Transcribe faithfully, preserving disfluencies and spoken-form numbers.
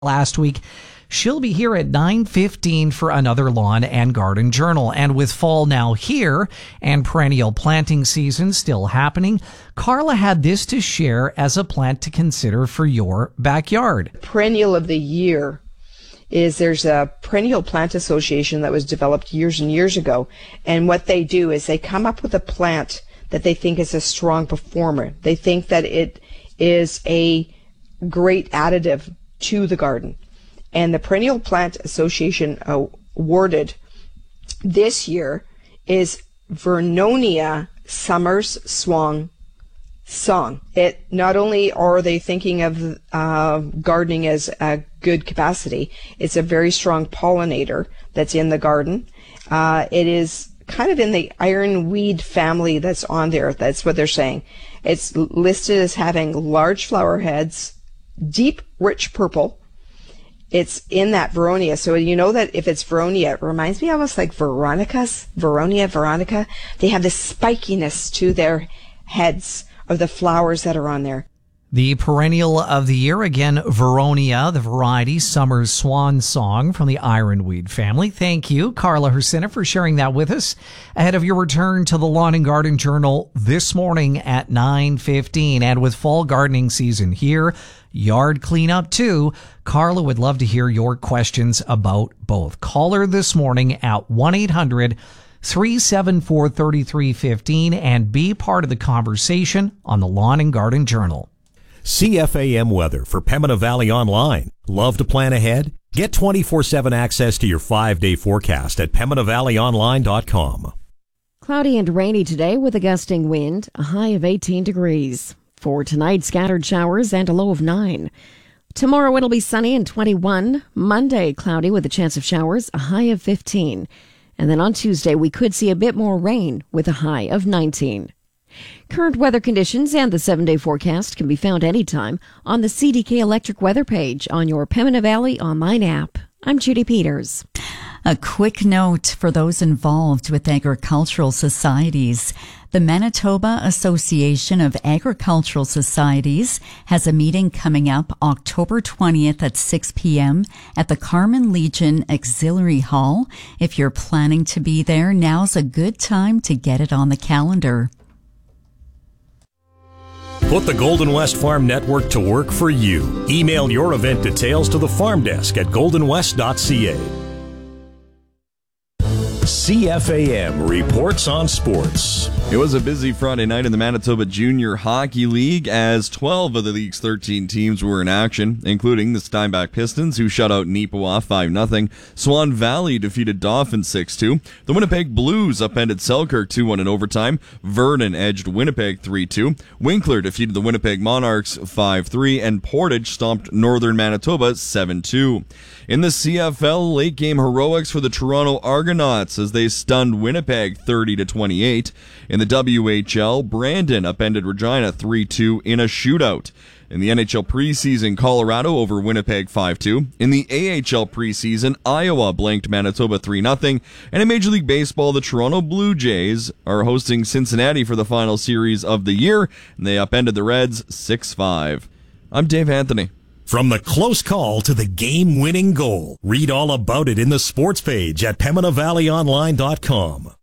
last week. She'll be here at nine fifteen for another Lawn and Garden Journal. And with fall now here and perennial planting season still happening, Carla had this to share as a plant to consider for your backyard. Perennial of the year is there's a perennial plant association that was developed years and years ago. And what they do is they come up with a plant that they think is a strong performer. They think that it is a great additive to the garden. And the Perennial Plant Association awarded this year is Vernonia Summer's Swan Song. It not only are they thinking of uh, gardening as a good capacity, it's a very strong pollinator that's in the garden. Uh, it is kind of in the ironweed family that's on there. That's what they're saying. It's listed as having large flower heads, deep, rich purple. It's in that Veronia. So you know that if it's Veronia, it reminds me almost like Veronicas, Veronia, Veronica. They have this spikiness to their heads of the flowers that are on there. The perennial of the year, again, Veronia, the variety, Summer's Swan Song from the ironweed family. Thank you, Carla Hersina, for sharing that with us ahead of your return to the Lawn and Garden Journal this morning at nine fifteen. And with fall gardening season here, yard cleanup too, Carla would love to hear your questions about both. Call her this morning at one eight hundred three seven four three three one five and be part of the conversation on the Lawn and Garden Journal. C F A M weather for Pembina Valley Online. Love to plan ahead? Get twenty-four seven access to your five-day forecast at pembina valley online dot com. Cloudy and rainy today with a gusting wind, a high of eighteen degrees. For tonight, scattered showers and a low of nine. Tomorrow it'll be sunny and twenty-one. Monday, cloudy with a chance of showers, a high of fifteen. And then on Tuesday, we could see a bit more rain with a high of nineteen. Current weather conditions and the seven-day forecast can be found anytime on the C D K Electric weather page on your Pembina Valley online app. I'm Judy Peters. A quick note for those involved with agricultural societies. The Manitoba Association of Agricultural Societies has a meeting coming up October twentieth at six p.m. at the Carman Legion Auxiliary Hall. If you're planning to be there, now's a good time to get it on the calendar. Put the Golden West Farm Network to work for you. Email your event details to the farm desk at golden west dot c a. C F A M reports on sports. It was a busy Friday night in the Manitoba Junior Hockey League as twelve of the league's thirteen teams were in action, including the Steinbach Pistons, who shut out Neepawa five nothing. Swan Valley defeated Dauphin six two. The Winnipeg Blues upended Selkirk two one in overtime. Vernon edged Winnipeg three two. Winkler defeated the Winnipeg Monarchs five three, and Portage stomped Northern Manitoba seven two. In the C F L, late-game heroics for the Toronto Argonauts as they stunned Winnipeg thirty to twenty-eight. In the W H L, Brandon upended Regina three two in a shootout. In the N H L preseason, Colorado over Winnipeg five two. In the A H L preseason, Iowa blanked Manitoba three nothing. And in Major League Baseball, the Toronto Blue Jays are hosting Cincinnati for the final series of the year, and they upended the Reds six five. I'm Dave Anthony. From the close call to the game-winning goal, read all about it in the sports page at pembina valley online dot com.